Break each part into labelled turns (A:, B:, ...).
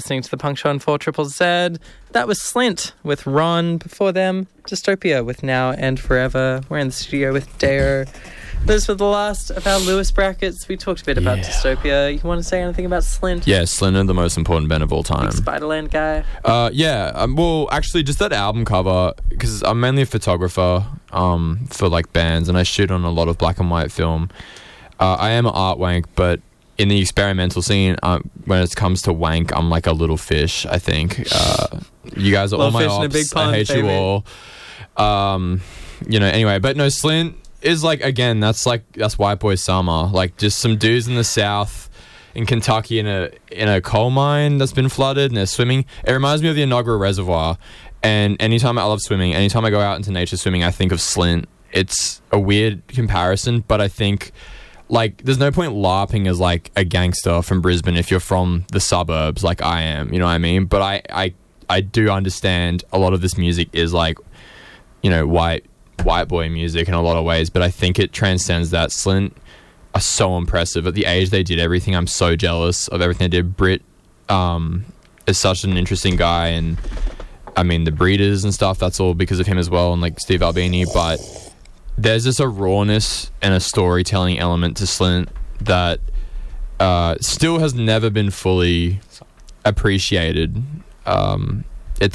A: listening to The Punk Show on 4ZZZ. That was Slint with Ron. Before them, Dystopia with Now and Forever. We're in the studio with Deo. Those were the last of our Lewis brackets. We talked a bit about Dystopia. You want to say anything about Slint?
B: Yeah, Slint are the most important band of all time.
A: Big Spiderland guy?
B: Well, actually, just that album cover, because I'm mainly a photographer for, like, bands, and I shoot on a lot of black and white film. I am an art wank, but in the experimental scene, when it comes to wank, I'm like a little fish, I think. You guys are all my ops.
A: Big pond,
B: I hate
A: baby.
B: you all. Anyway, but no, Slint is like, again, that's white boy summer. Like, just some dudes in the South in Kentucky in a coal mine that's been flooded and they're swimming. It reminds me of the Inaugural Reservoir. And anytime I love swimming, anytime I go out into nature swimming, I think of Slint. It's a weird comparison, but I think, like, there's no point LARPing as, like, a gangster from Brisbane if you're from the suburbs like I am, you know what I mean? But I do understand a lot of this music is, like, you know, white boy music in a lot of ways, but I think it transcends that. Slint are so impressive. At the age they did everything, I'm so jealous of everything they did. Britt is such an interesting guy, and, I mean, the Breeders and stuff, that's all because of him as well, and, like, Steve Albini, but there's just a rawness and a storytelling element to Slint that still has never been fully appreciated. They're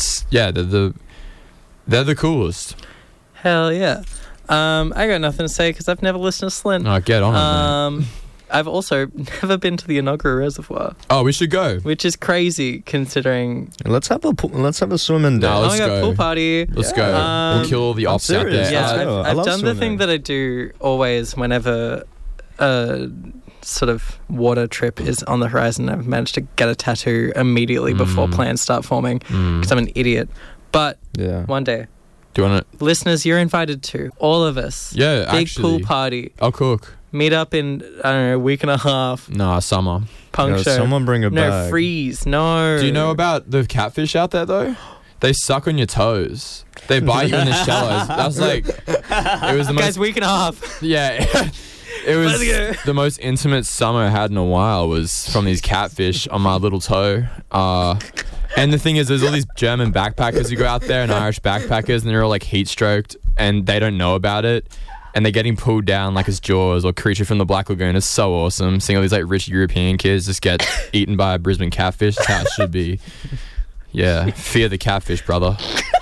B: the coolest.
A: Hell yeah. I got nothing to say because I've never listened to Slint.
B: Oh, get on it, mate.
A: I've also never been to the Inaugural Reservoir.
B: Oh, we should go.
A: Which is crazy considering...
C: Let's have a swimming day.
B: No, let's go.
A: Pool party.
B: Let's go. And kill all the ops out there.
A: Yeah, I've
C: love
A: done the
C: swimming.
A: thing that I do always whenever a sort of water trip is on the horizon. I've managed to get a tattoo immediately before plans start forming because I'm an idiot. But one day...
B: Do you want to...
A: Listeners, you're invited to. All of us.
B: Yeah,
A: Big
B: actually.
A: pool party.
B: I'll cook.
A: Meet up in, I don't know, a week and a half.
B: Nah, summer.
A: Punk show.
C: Someone bring a
A: No,
C: bag.
A: freeze. No.
B: Do you know about the catfish out there, though? They suck on your toes. They bite you in the shallows. That's like... It was the
A: Guys, week and a half.
B: Yeah. It was
A: Let's go.
B: the most intimate summer I had in a while was from these catfish on my little toe. And the thing is, there's all these German backpackers who go out there and Irish backpackers, and they're all like heat stroked and they don't know about it. And they're getting pulled down like it's Jaws or Creature from the Black Lagoon. It's so awesome. Seeing all these like rich European kids just get eaten by a Brisbane catfish. That's how it should be. Yeah. Fear the catfish, brother.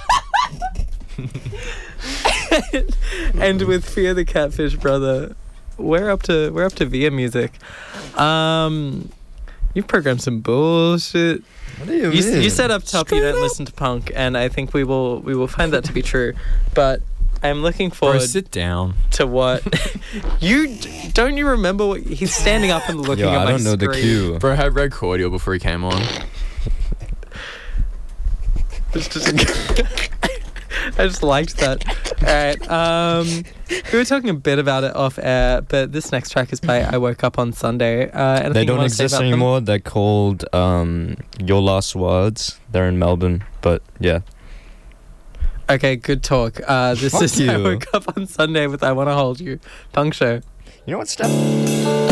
A: And with Fear the Catfish, brother, we're up to Via Music. You've programmed some bullshit.
C: What do you mean?
A: You said up top you don't listen to punk, and I think we will find that to be true. But I'm looking forward
B: Bro, sit down.
A: to what you remember what he's standing up and looking at my
C: I don't know
A: screen.
C: the cue.
B: Bro, I had red cordial before he came on.
A: I just liked that. All right. We were talking a bit about it off air, but this next track is by I Woke Up on Sunday.
C: They don't exist anymore. They're called Your Last Words. They're in Melbourne, but yeah.
A: Okay, good talk. This
C: Fuck
A: is I
C: you.
A: Woke Up on Sunday with I Wanna Hold You. Punk show.
C: You know what, Steph?